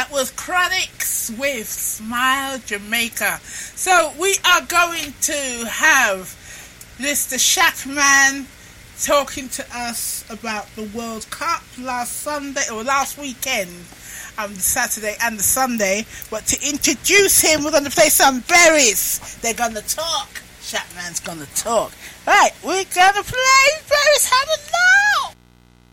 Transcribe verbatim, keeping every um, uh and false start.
That was Chronics with Smile Jamaica. So we are going to have Mister Shackman talking to us about the World Cup last Sunday or last weekend, um, the Saturday and the Sunday. But to introduce him, we're going to play some berries. They're going to talk. Shackman's going to talk. Right, we're going to play berries. Have a now.